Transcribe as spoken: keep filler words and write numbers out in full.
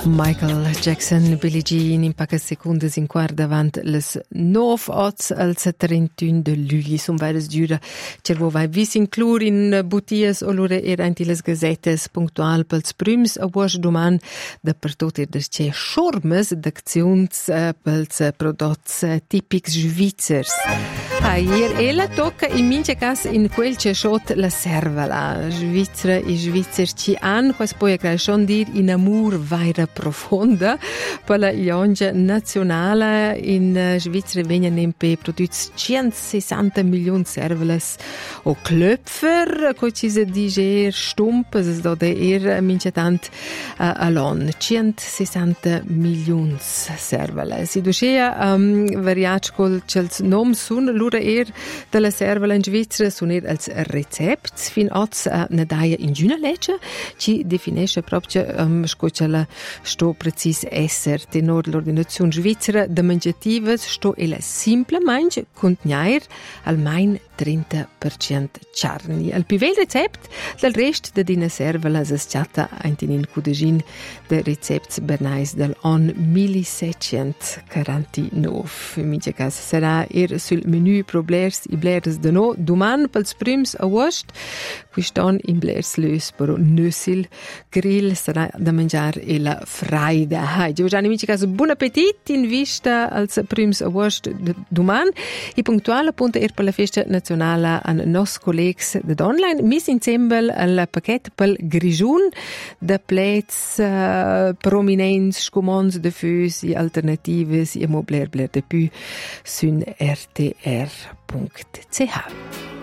Michael Jackson, Billie Jean, in poche seconde in quart davant les nov oz als trentuno de lugli. Sun vairas giura cervo vai vis inclur in butias o lura era anti les gazettes punktual pels prüms a vuos duman da per tot er des che schormes d'acziuns uh, pels prodots uh, tipics svizzers. Aier ela tocca in mince cas in quel che schot la servala. Svizzera e svizzer ci han quas poi a schon dir in amur vaira profonda per la iongia nazionale in uh, Svizzera vengono in pe produz centosessanta milioni serveles o klöpfer co ci se diger stump es do de er mince tant uh, alon centosessanta milioni serveles si ducea um, variac col cels nom sun lura er de la servela in Svizzera sun er als recepts fin oz uh, ne daia in giuna legge ci definisce proprio um, scocciala sto precis esser tenor l'ordinazione svizzera de mangiatives sto ela simplemente contnair almain trenta per cento carni. Al pivel recept del rest de dina servela es chata in cudegin de recepts bernais del on millesettecentquarantanove. In mince cas sarà er sul menu pro blers i blers de no duman pels prims a wost quiston in blers lös però nösil grill sarà da mangiar e la fraida. Hai Giovanni mince cas buon appetit in vista als prims a wost de duman i punktual appunto er per la festa nazionale an nos collegs de online mis insembel al paquet pel grigiun de plets uh, prominents scumons de fös i alternatives i mobler bler de pu sun r t r punct c h.